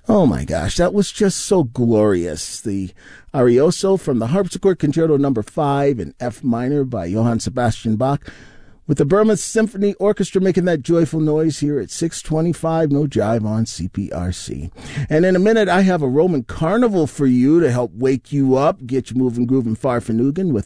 Oh my gosh, that was just so glorious. The Arioso from the Harpsichord Concerto No. 5 in F minor by Johann Sebastian Bach, with the Burma Symphony Orchestra making that joyful noise here at 6:25, no jive on CPRC. And in a minute, I have a Roman carnival for you to help wake you up, get you moving, grooving, farfanugan with